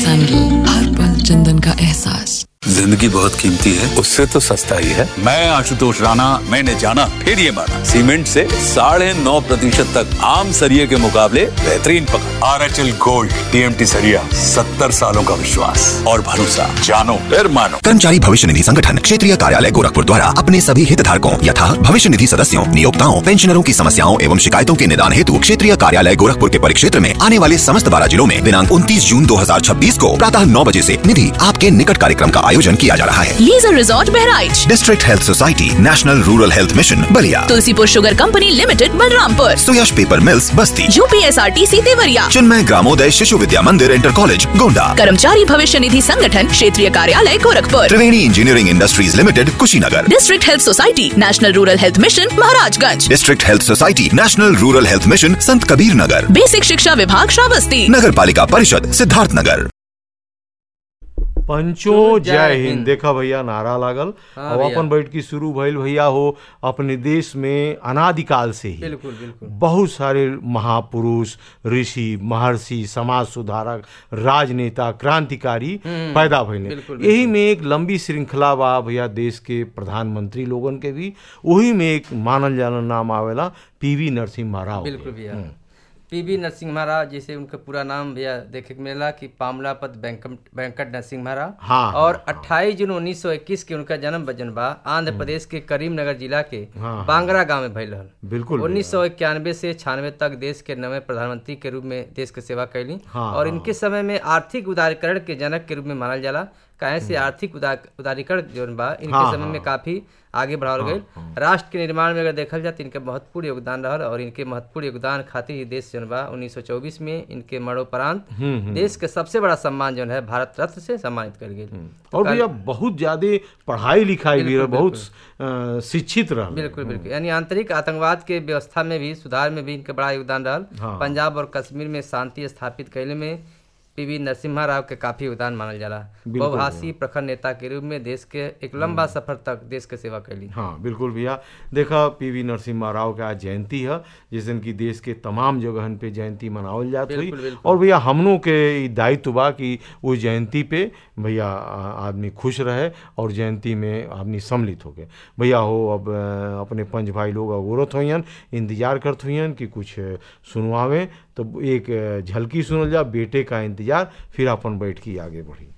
Sandal, हर पल चंदन का एहसास। जिंदगी बहुत कीमती है, उससे तो सस्ता ही है। मैं आशुतोष राणा, मैंने जाना फिर ये माना, सीमेंट से 9.5% तक आम सरिये के मुकाबले बेहतरीन पकड़। RHL गोल्ड TMT सरिया, 70 सालों का विश्वास और भरोसा, जानो फिर मानो। कर्मचारी भविष्य निधि संगठन क्षेत्रीय कार्यालय गोरखपुर द्वारा अपने सभी हितधारकों यथा भविष्य निधि सदस्यों, नियोक्ताओं, पेंशनरों की समस्याओं एवं शिकायतों के निदान हेतु क्षेत्रीय कार्यालय गोरखपुर के परिक्षेत्र में आने वाले समस्त 12 जिलों में दिनांक 29 जून 2026 को प्रातः 9 बजे से निधि आपके निकट कार्यक्रम का आयोजन किया जा रहा है। Leisure resort Bahraich, district health society, national rural health mission बलिया, Tulsipur sugar company limited Balrampur, सुयश पेपर मिल्स बस्ती, UPSRTC देवरिया, चिन्मय ग्रामोदय शिशु विद्या मंदिर इंटर कॉलेज गोंडा, कर्मचारी भविष्य निधि संगठन क्षेत्रीय कार्यालय गोरखपुर, त्रिवेणी engineering industries limited Kushinagar, district health society national rural health mission Maharajganj, district health society national rural health mission संत Kabir Nagar, basic शिक्षा विभाग श्रावस्ती, नगर पालिका परिषद सिद्धार्थ नगर। पंचो जय हिंद। देखा भैया नारा लागल। अब अपन बैठ की शुरू भइल भैया हो। अपने देश में अनादिकाल से ही बिल्कुल बिल्कुल बहुत सारे महापुरुष, ऋषि, महर्षि, समाज सुधारक, राजनेता, क्रांतिकारी पैदा भइले। यही में एक लंबी श्रृंखला बा भैया देश के प्रधानमंत्री लोगन के भी। वही में एक मानल जानल नाम आवेला PV नरसिम्हा राव। बिल्कुल भैया PV नरसिम्हा राव, जैसे उनका पूरा नाम भैया देखे को मिला कि पामलापत वेंकट नरसिम्हा राव। हाँ, और 28 जून 1921 के उनका जन्म बजन बा आंध्र प्रदेश के करीमनगर जिला के बांगरा गांव में भइल रहल। बिल्कुल 1991 से 96 तक देश के नवे प्रधानमंत्री के रूप में देश के सेवा कैली। और इनके समय में आर्थिक उदारीकरण के जनक के रूप में मानल जाला। काहे से आर्थिक उदारीकरण जो बा इनके समय में काफी आगे बढ़ावल गई। राष्ट्र के निर्माण में अगर देखल जाए तो इनके महत्वपूर्ण योगदान रहल। और इनके महत्वपूर्ण योगदान खातिर ही देश जो बा 1924 में इनके मरणोपरांत देश के सबसे बड़ा सम्मान जो है भारत रत्न से सम्मानित कर गई। और भैया बहुत ज्यादा पढ़ाई लिखाई भी रहा, बहुत शिक्षित रहा। बिल्कुल बिल्कुल, यानी आंतरिक आतंकवाद के व्यवस्था में भी सुधार में भी इनका बड़ा योगदान रहल। पंजाब और कश्मीर में शांति स्थापित कैले में PV नरसिम्हा राव के काफी योगदान मानल जाला। बहुभाषी प्रखर नेता के रूप में देश के एक लंबा सफर तक देश के सेवा कैली। हाँ बिल्कुल भैया। देखा PV नरसिम्हा राव का आज जयंती है, जिस दिन की देश के तमाम जगहन पे जयंती मनावल जात हुई। और भैया हमनों के दायित्व बा कि उस जयंती पे भैया आदमी खुश रहे और जयंती में आदमी सम्मिलित हो गए। भैया हो अब अपने पंच भाई लोग अवरोध हुई, इंतजार करते हुई कि कुछ सुनवावे। तो एक झलकी सुनल जा बेटे का इंतजार, फिर अपन बैठ के आगे बढ़ी।